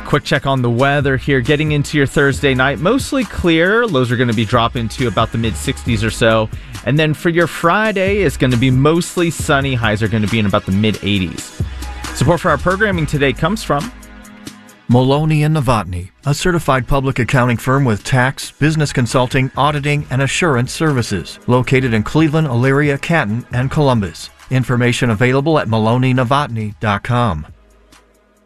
Quick check on the weather here. Getting into your Thursday night, mostly clear. Lows are going to be dropping to about the mid-60s or so. And then for your Friday, it's going to be mostly sunny. Highs are going to be in about the mid-80s. Support for our programming today comes from Maloney & Novotny, a certified public accounting firm with tax, business consulting, auditing, and assurance services, located in Cleveland, Elyria, Canton, and Columbus. Information available at maloneynovotny.com.